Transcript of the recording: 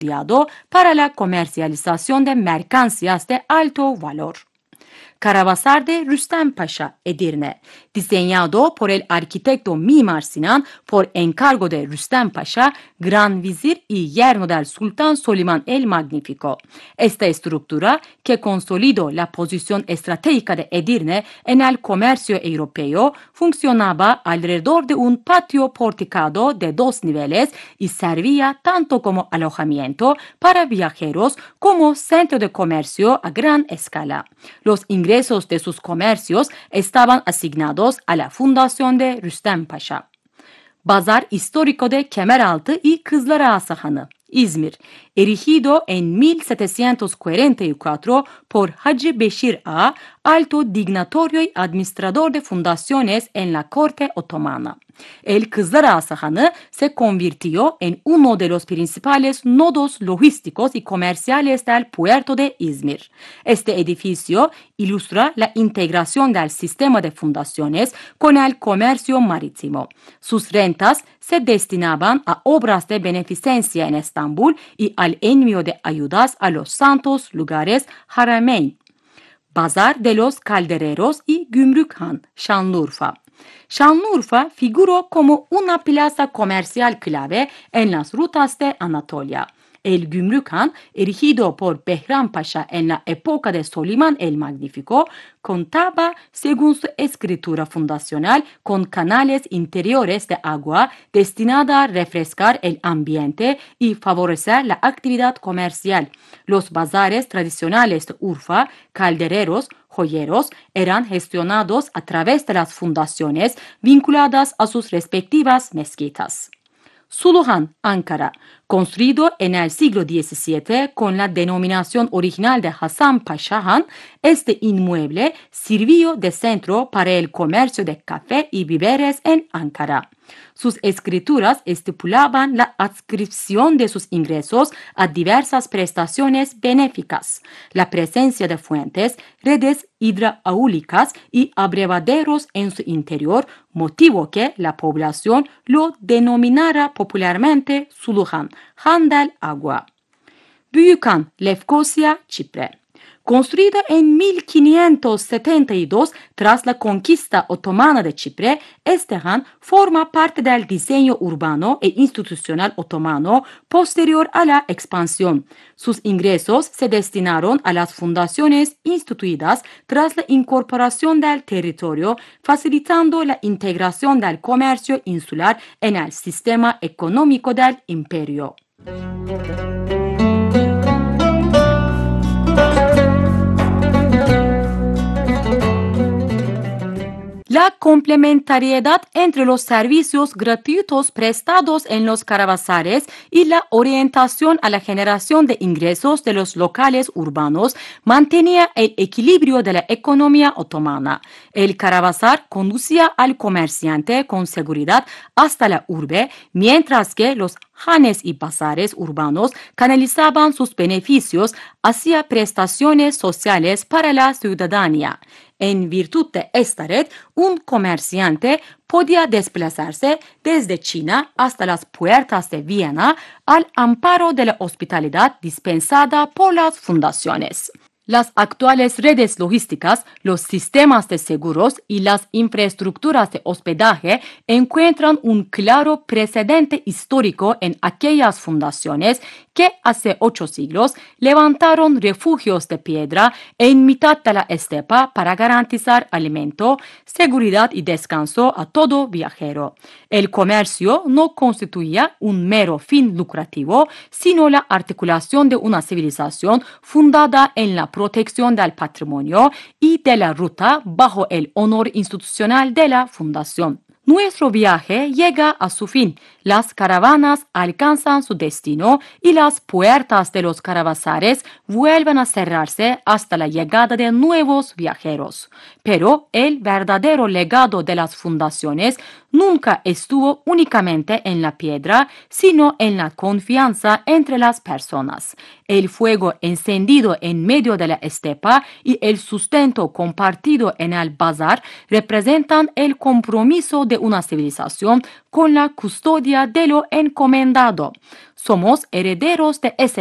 estudiado para la comercialización de mercancías de alto valor. Karavasar de Rüstem Paşa, Edirne, diseñado por el arquitecto Mimar Sinan por encargo de Rüstem Paşa, gran vizir y yerno del sultán Soliman el Magnífico. Esta estructura, que consolidó la posición estratégica de Edirne en el comercio europeo, funcionaba alrededor de un patio porticado de 2 niveles y servía tanto como alojamiento para viajeros como centro de comercio a gran escala. Los ingresos de sus comercios estaban asignados a la fundación de Rüstem Paşa. Bazar histórico de Kemeraltı y Kızlarağası Hanı, İzmir, erigido en 1744 por Hacı Beşir Ağa, alto dignatorio y administrador de fundaciones en la corte otomana. El Kızlarağası Hanı se convirtió en uno de los principales nodos logísticos y comerciales del puerto de İzmir. Este edificio ilustra la integración del sistema de fundaciones con el comercio marítimo. Sus rentas se destinaban a obras de beneficencia en Estambul y al envío de ayudas a los santos lugares Harameyn. Bazar de los Caldereros y Gümrükhan, Şanlıurfa. Şanlıurfa figuró como una plaza comercial clave en las rutas de Anatolia. El Gümrükhan, erigido por Behram Pasha en la época de Soliman el Magnífico, contaba, según su escritura fundacional, con canales interiores de agua destinada a refrescar el ambiente y favorecer la actividad comercial. Los bazares tradicionales de Urfa, caldereros, joyeros, eran gestionados a través de las fundaciones vinculadas a sus respectivas mezquitas. Suluhan, Ankara, construido en el siglo XVII con la denominación original de Hasan Paşa Han, este inmueble sirvió de centro para el comercio de café y víveres en Ankara. Sus escrituras estipulaban la adscripción de sus ingresos a diversas prestaciones benéficas, la presencia de fuentes, redes hidraúlicas y abrevaderos en su interior, motivo que la población lo denominara popularmente Suluhan, Han del Agua. Büyükhan, Lefkosia, Chipre. Construida en 1572 tras la conquista otomana de Chipre, este han forma parte del diseño urbano e institucional otomano posterior a la expansión. Sus ingresos se destinaron a las fundaciones instituidas tras la incorporación del territorio, facilitando la integración del comercio insular en el sistema económico del imperio. La complementariedad entre los servicios gratuitos prestados en los caravasares y la orientación a la generación de ingresos de los locales urbanos mantenía el equilibrio de la economía otomana. El caravasar conducía al comerciante con seguridad hasta la urbe, mientras que los hanes y bazares urbanos canalizaban sus beneficios hacia prestaciones sociales para la ciudadanía. En virtud de esta red, un comerciante podía desplazarse desde China hasta las puertas de Viena al amparo de la hospitalidad dispensada por las fundaciones. Las actuales redes logísticas, los sistemas de seguros y las infraestructuras de hospedaje encuentran un claro precedente histórico en aquellas fundaciones que hace 8 siglos levantaron refugios de piedra en mitad de la estepa para garantizar alimento, seguridad y descanso a todo viajero. El comercio no constituía un mero fin lucrativo, sino la articulación de una civilización fundada en la protección del patrimonio y de la ruta bajo el honor institucional de la fundación. Nuestro viaje llega a su fin, las caravanas alcanzan su destino y las puertas de los caravasares vuelven a cerrarse hasta la llegada de nuevos viajeros. Pero el verdadero legado de las fundaciones nunca estuvo únicamente en la piedra, sino en la confianza entre las personas. El fuego encendido en medio de la estepa y el sustento compartido en el bazar representan el compromiso de una civilización con la custodia de lo encomendado. Somos herederos de ese